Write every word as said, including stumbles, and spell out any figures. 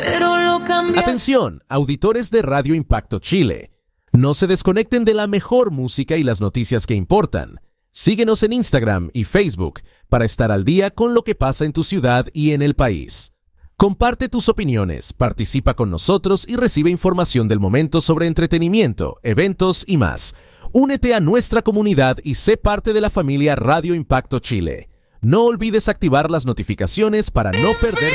pero lo cambiaste. Atención, auditores de Radio Impacto Chile. No se desconecten de la mejor música y las noticias que importan. Síguenos en Instagram y Facebook para estar al día con lo que pasa en tu ciudad y en el país. Comparte tus opiniones, participa con nosotros y recibe información del momento sobre entretenimiento, eventos y más. Únete a nuestra comunidad y sé parte de la familia Radio Impacto Chile. No olvides activar las notificaciones para no perder